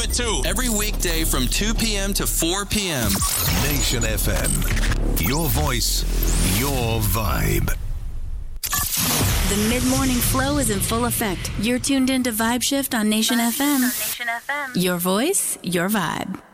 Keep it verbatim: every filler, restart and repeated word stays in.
it too. Every weekday from two p.m. to four p.m. Nation F M. Your voice, your vibe. The mid-morning flow is in full effect. You're tuned in to Vibe Shift on Nation F M. Nation F M. Your voice, your vibe.